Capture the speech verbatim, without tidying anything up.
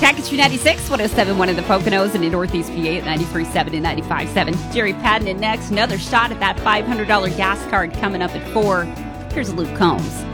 Calcasieu ninety-six, one oh seven point one in the Poconos, and in Northeast P A at ninety-three point seven and ninety-five point seven. Jerry Padden next. Another shot at that five hundred dollars gas card coming up at four. Here's Luke Combs.